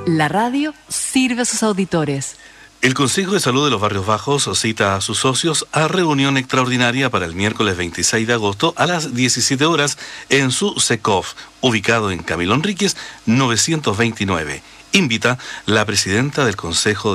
La radio sirve a sus auditores. El Consejo de Salud de los Barrios Bajos cita a sus socios a reunión extraordinaria para el miércoles 26 de agosto a las 17 horas en su SECOF, ubicado en Camilo Enríquez 929. Invita la presidenta del Consejo